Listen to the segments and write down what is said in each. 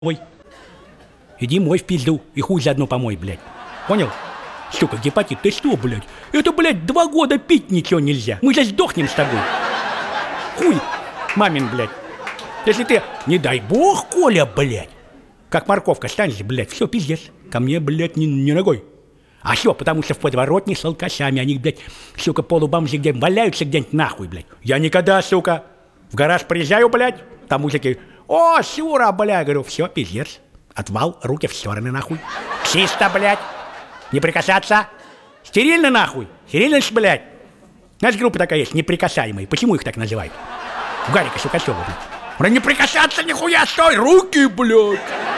Ой, иди мой в пизду и хуй заодно помой, блядь. Понял? Сука, гепатит, ты что, блядь? Это, блядь, 2 года пить ничего нельзя. Мы же сдохнем с тобой. Хуй, мамин, блядь. Если ты, не дай бог, Коля, блядь, как морковка станешь, блядь, все, пиздец. Ко мне, блядь, не ногой. А все, потому что в подворотне с алкашами, они, блядь, сука, полубомжи где валяются где-нибудь нахуй, блядь. Я никогда, сука, в гараж приезжаю, блядь, там мужики, о, Сюра, блядь, говорю, все, пиздец. Отвал, руки в стороны, нахуй. Чисто, блядь. Не прикасаться. Стерильно, нахуй. Стерильность, блядь. Знаешь, группа такая есть, неприкасаемые. Почему их так называют? У Гарика Сукачева, блядь. Не прикасаться, нихуя, стой, руки, блядь.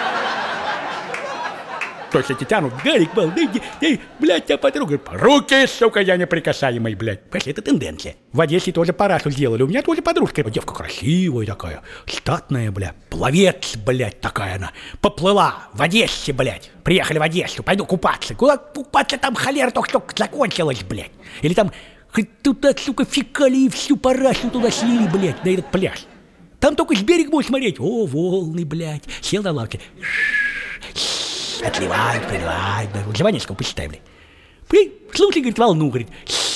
То есть эти тянут, Гарик, блядь, я подруга. Руки, сука, я неприкасаемый, блядь. Понимаешь, это тенденция. В Одессе тоже парашу сделали. У меня тоже подружка. Девка красивая такая, статная, блядь. Пловец, блядь, такая она. Поплыла в Одессе, блядь. Приехали в Одессу, пойду купаться. Куда купаться, там холера только закончилась, блядь. Или там туда, сука, фекалии всю парашу туда слили, блядь, на этот пляж. Там только с берега будешь смотреть. О, волны, блядь. Сел на лавке. Отливает, приливает, Жванецкого почитай, блядь. Слушай, говорит, волну, говорит.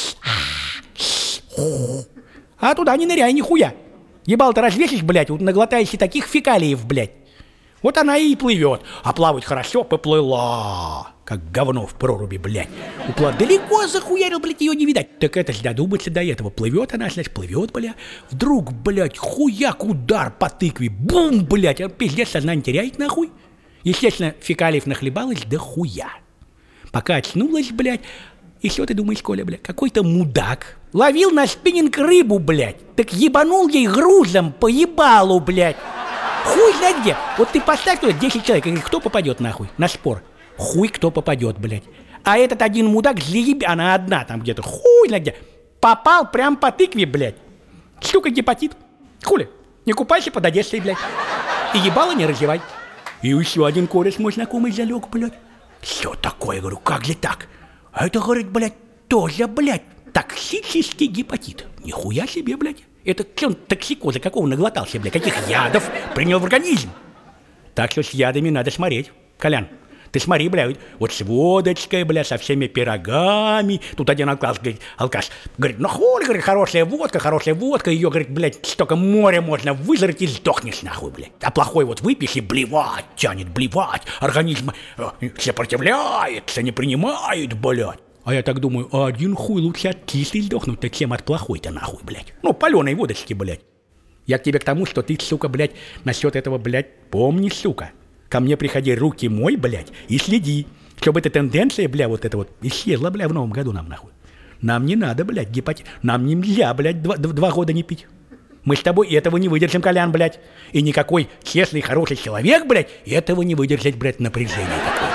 А туда не ныряй, нихуя. Ебал-то развесишь, блядь, вот наглотаешься таких фекалиев, блядь. Вот она и плывет. А плавать хорошо, поплыла. Как говно в проруби, блядь. Уплыла далеко захуярил, блядь, ее не видать. Так это ж додуматься до этого. Плывет она, значит, плывет, блядь. Вдруг, блядь, хуяк, удар по тыкве. Бум, блядь, пиздец, сознание теряет, нахуй. Естественно, фекалиев нахлебалась до хуя. Пока очнулась, блядь, и что ты думаешь, Коля, блядь, какой-то мудак ловил на спиннинг рыбу, блядь, так ебанул ей грузом по ебалу, блядь. Хуй знает где. Вот ты поставь туда 10 человек, и кто попадет нахуй на спор? Хуй кто попадет, блядь. А этот один мудак, она одна там где-то, хуй знает где, попал прям по тыкве, блядь. Сука, гепатит. Хули, не купайся под Одессой, блядь. И ебало не раздевай. И еще один кореш мой знакомый залег, блядь. Что такое, говорю, как же так? А это, говорит, блядь, тоже, блядь, токсический гепатит. Нихуя себе, блядь. Это что он токсикоза какого наглотался, блядь, каких ядов принял в организм? Так что с ядами надо смотреть, Колян. Ты смотри, блядь, вот с водочкой, блядь, со всеми пирогами. Тут один алкаш говорит, ну хули, говорит, хорошая водка, ее, говорит, блядь, столько моря можно вызрать и сдохнешь нахуй, блядь. А плохой вот выпьешь и блевать, тянет блевать, организм сопротивляется, не принимает, блядь. А я так думаю, один хуй лучше от кислой сдохнуть, так чем от плохой-то нахуй, блядь. Ну, паленой водочки, блядь. Я к тебе к тому, что ты, сука, блядь, насчет этого, блядь, помни, сука. Ко мне приходи, руки мой, блядь, и следи, чтобы эта тенденция, бля, вот эта вот исчезла, бля, в новом году нам, нахуй. Нам не надо, блядь, гепатит. Нам нельзя, блядь, 2 года не пить. Мы с тобой этого не выдержим, Колян, блядь. И никакой честный, хороший человек, блядь, этого не выдержать, блядь, напряжение такое.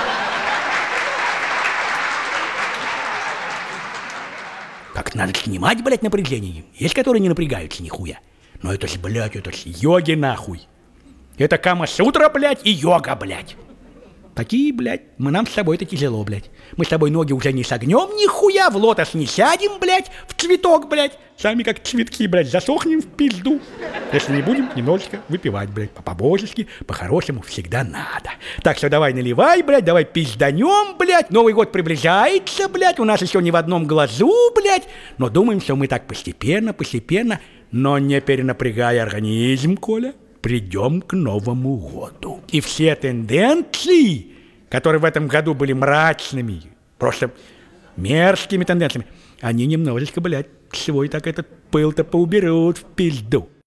Как надо снимать, блядь, напряжение. Есть, которые не напрягаются нихуя. Но это ж, блядь, это ж йоги, нахуй. Это Кама-сутра, блядь, и йога, блядь. Такие, блядь, нам с тобой это тяжело, блядь. Мы с тобой ноги уже не согнем нихуя, в лотос не сядем, блядь, в цветок, блядь. Сами как цветки, блядь, засохнем в пизду. Если не будем немножечко выпивать, блядь, по-божески, по-хорошему всегда надо. Так что давай наливай, блядь, давай пизданем, блядь. Новый год приближается, блядь, у нас еще не в одном глазу, блядь. Но думаем, что мы так постепенно, но не перенапрягая организм, Коля, придем к Новому году. И все тенденции, которые в этом году были мрачными, просто мерзкими тенденциями, они немножечко, блядь, свой так этот пыл-то поуберут в пизду.